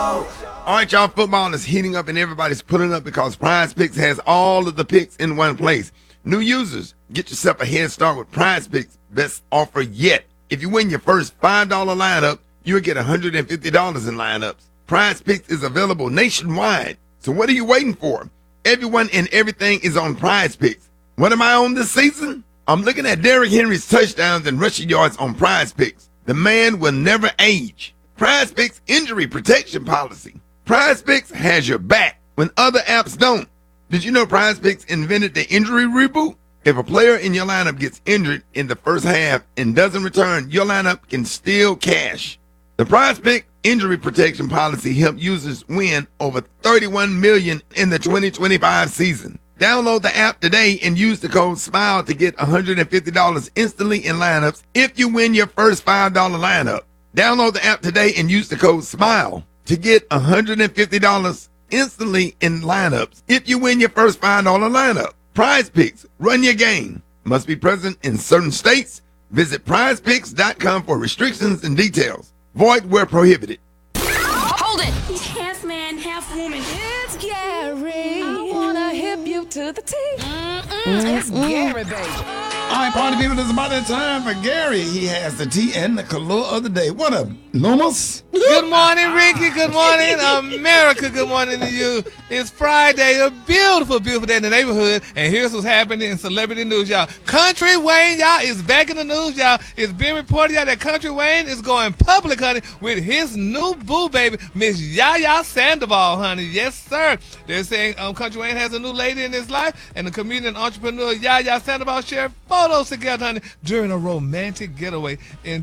All right, y'all, football is heating up and everybody's pulling up because Prize Picks has all of the picks in one place. New users, get yourself a head start with Prize Picks' best offer yet. If you win your first $5 lineup, you'll get $150 in lineups. Prize Picks is available nationwide. So what are you waiting for? Everyone and everything is on Prize Picks. What am I on this season? I'm looking at Derrick Henry's touchdowns and rushing yards on Prize Picks. The man will never age. Prize Picks injury protection policy. Prize Picks has your back when other apps don't. Did you know Prize Picks invented the injury reboot? If a player in your lineup gets injured in the first half and doesn't return, your lineup can still cash. The Prize Pick injury protection policy helped users win over $31 million in the 2025 season. Download the app today and use the code SMILE to get $150 instantly in lineups if you win your first $5 lineup. Download the app today and use the code SMILE to get $150 instantly in lineups if you win your first $5 lineup. Prize Picks, run your game. Must be present in certain states. Visit prizepicks.com for restrictions and details. Void where prohibited. Hold it! He's half man, half woman. It's Gary. I wanna hip you to the T. It's Gary, baby. All right, party people, it's about that time for Gary. He has the tea and the color of the day. What up, Lumos? Good morning, Ricky. Good morning, America. Good morning to you. It's Friday, a beautiful, beautiful day in the neighborhood. And here's what's happening in celebrity news, y'all. Country Wayne, y'all, is back in the news, y'all. It's been reported, y'all, that Country Wayne is going public, honey, with his new boo baby, Miss Yaya Sandoval, honey. Yes, sir. They're saying Country Wayne has a new lady in his life, and the comedian entrepreneur Yaya Sandoval shared photos together, honey, during a romantic getaway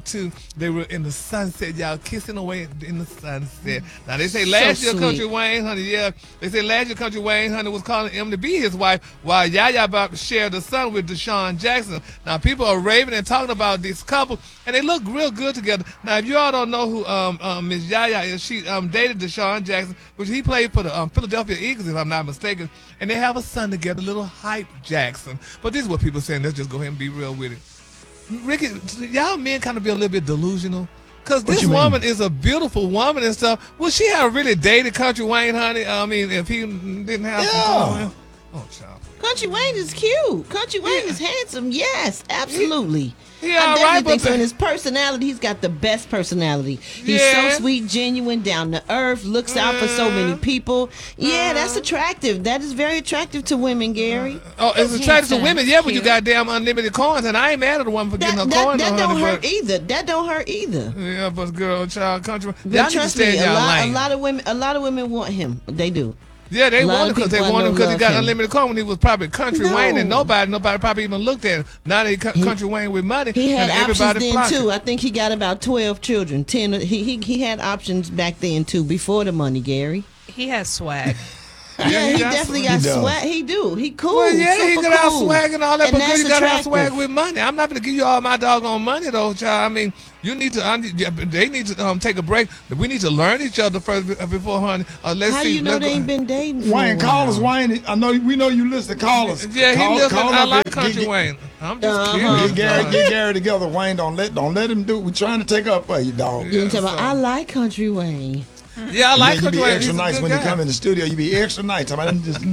they were in the sunset, y'all, kissing away in the sunset. Now, they say last year, Country Wayne, honey, they say last year, Country Wayne, honey, was calling him to be his wife, while Yaya about to share the son with Deshaun Jackson. Now, people are raving and talking about this couple, and they look real good together. Now, if you all don't know who Miss Yaya is, she dated Deshaun Jackson, which he played for the Philadelphia Eagles, if I'm not mistaken, and they have a son together, little Hype Jackson. But this is what people are saying. Let's just go ahead and be real with it. Ricky, y'all men kind of be a little bit delusional. Because this woman is a beautiful woman and stuff. Would she have really dated Country Wayne, honey? I mean, if he didn't have some. Oh, child. Country Wayne is cute. Country Wayne is handsome. Yes, absolutely. I definitely think so. In his personality, he's got the best personality. He's so sweet, genuine, down to earth, looks out for so many people. Yeah, that's attractive. That is very attractive to women, Gary. It's attractive to women, but you got damn unlimited coins, and I ain't mad at the woman for getting her coins. That don't hurt either. That don't hurt either. Yeah, but girl, child, Country. But trust me, a lot of women want him. They do. Yeah, they want him because he got unlimited coin when he was probably Country Wayne, and nobody probably even looked at him. Now they Country Wayne with money. He had options then pocket. too. I think he got about 12 children. 10. He had options back then too, before the money, Gary. He has swag. Yeah, he definitely got swag. He do. He cool. Well, yeah, he got cool. swag and all that, but that's you got to have swag with money. I'm not going to give you all my doggone money, though, child. I mean, you need to. They need to take a break. We need to learn each other first before, honey. Let's How see. you know they ain't been dating? Wayne, call us, Wayne. We know you listen. Call us. Yeah, he lives. I like Country Wayne. I'm just kidding. Get Gary together, Wayne. Don't let him do. We're trying to take up for you, dog. I like Country Wayne. Yeah, I like you Country be Wayne. extra nice when you come in the studio. You be extra nice. I mean, just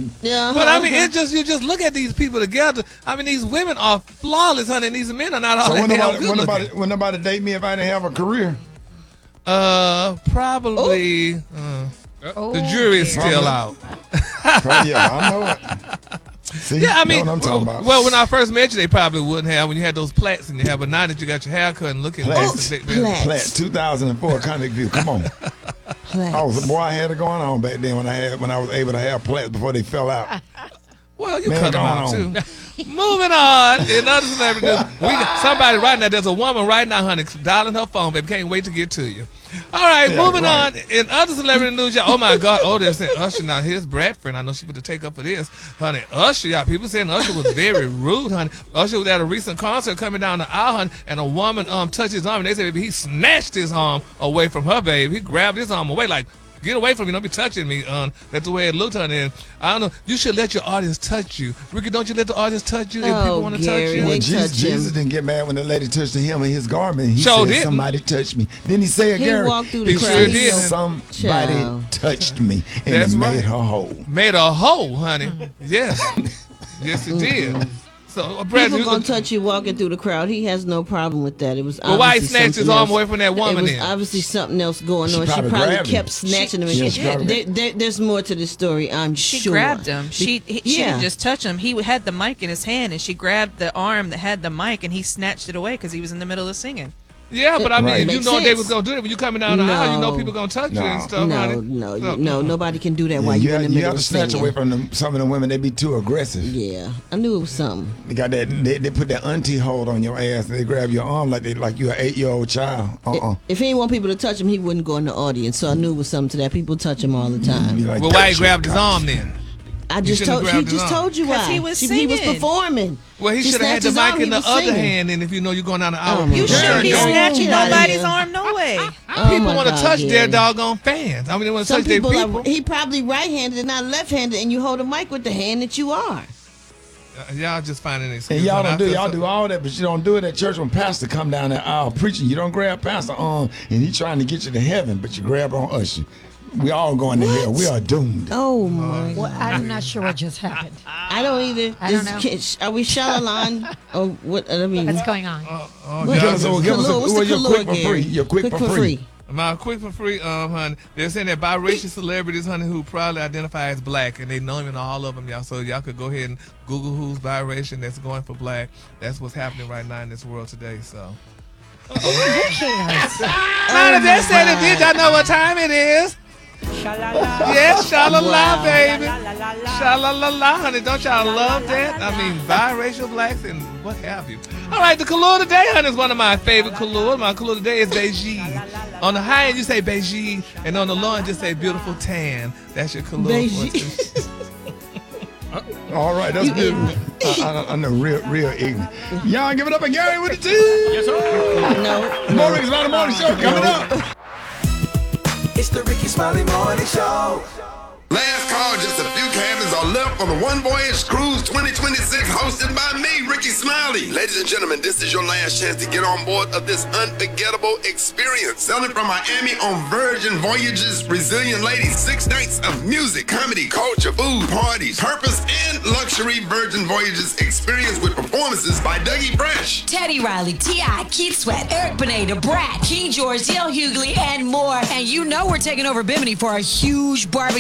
But I mean, you just look at these people together. I mean, these women are flawless, honey, and these men are not all that damn good looking. When nobody date me if I didn't have a career? Probably. The jury is still out. Yeah, I know it. See, yeah, I mean, what I'm talking about. Well, when I first met you, they probably wouldn't have when you had those plaits in your hair. But now that you got your hair cut and looking Plaits, 2004 Convict View. Come on. I had it going on back then when I was able to have plaits before they fell out. Well, you cut them out too. Moving on. In other celebrity news, we got somebody right now. There's a woman right now, honey, dialing her phone, baby. Can't wait to get to you. All right, moving on. In other celebrity news, y'all. Oh my God. Oh, they're saying Usher. Now here's Bradford. I know she put to take up for this, honey. Usher, y'all. People saying Usher was very rude, honey. Usher was at a recent concert coming down the aisle, honey, and a woman touched his arm, and they said, baby, he snatched his arm away from her, baby. He grabbed his arm away like, Get away from me. Don't be touching me. That's the way it looked, honey. And I don't know. You should let your audience touch you. Ricky, don't you let the audience touch you if people want to touch Gary, you? they Well, touch Jesus him. didn't get mad when the lady touched him in his garment. He Sure said, didn't. somebody touched me. Then he said, He Gary, walked through the He crowd. sure He did. said, somebody Child. touched me and That's it made right. her whole. Made a hole, honey. Yes. Yes, it did. So, Brad, People you gonna touch you walking through the crowd. He has no problem with that. It was Well, why he obviously snatched his something arm else. away from that woman It was then? obviously something else going She on. She probably probably grabbed kept him. snatching him. She And did. there's more to the story, I'm She sure. grabbed him. She yeah. didn't just touch him. He had the mic in his hand, and she grabbed the arm that had the mic, and he snatched it away because he was in the middle of singing. Yeah, but I mean, Right. if you Makes know they sense. was gonna do it when you coming down the aisle, you know No. people gonna touch you and No. stuff, honey. No, nobody can do that while you you're in the you middle have of to snatch singing. away from them, some of the women. They be too aggressive. Yeah, I knew it was something. They got that. They put that auntie hold on your ass. And they grab your arm like you're an 8-year-old child. If he didn't want people to touch him, he wouldn't go in the audience. So I knew it was something to that. People touch him all the Be time. like, Well, why he "Touch grabbed his your arm then? I just shouldn't have told he grabbed his just arm. told you 'Cause why. he was He was singing. performing. Well, he She should have had snatched the his mic arm, in he the was other singing. hand, and if you know you're going down the aisle, Oh, my You God. shouldn't be Girl, snatching get outta nobody's here. arm, no way. Oh, people my want to God, touch their Gary. doggone fans. I mean, they want to Some touch their people people. are, he probably right-handed and not left-handed, and you hold a mic with the hand that you are. Y'all just finding an excuse. And y'all honey. I don't do feel y'all so- do all that, but you don't do it at church when pastor come down that aisle preaching. You don't grab pastor arm and he trying to get you to heaven, but you grab on usher. We all going to hell. We are doomed. Oh my! Well, I'm not sure what just happened. I don't either. I don't know. Are we Shalalan or what? I mean, What's going on? Oh, what y'all is just- it? give us a- Kalua, what's well, the you're Kalua, quick for Gary? free. You're quick for free. My quick for free, honey. They're saying that biracial celebrities, honey, who proudly identify as black, and they know even all of them, y'all. So y'all could go ahead and Google who's biracial that's going for black. That's what's happening right now in this world today. So, Who cares? honey, they said it did. Y'all know what time it is? Yes, sha-la-la, Wow. baby. Sha-la-la-la, honey. Don't y'all love that? I mean, biracial blacks and what have you. All right, the Kahlua today, honey, is one of my favorite Kahlua. My Kahlua today is Beijing. On the high end, you say Beijing, and on the low end, just say beautiful tan. That's your Kahlua. Beijing. All right, that's good. I know, real ignorant. Y'all give it up and Gary with the team. Yes, sir. No, More Ricky Smiley Morning Show coming up. It's the Ricky Smiley Morning Show. Last call, just a few cabins are left for the One Voyage Cruise 2026, hosted by me, Ricky Smiley. Ladies and gentlemen, this is your last chance to get on board of this unforgettable experience. Sailing from Miami on Virgin Voyages, Resilient Ladies, 6 nights of music, comedy, culture, food, parties, purpose, and luxury Virgin Voyages experience with performances by Dougie Fresh. Teddy Riley, T.I., Keith Sweat, Eric Benet, Brat, King George, Dale Hughley, and more. And you know we're taking over Bimini for a huge barbecue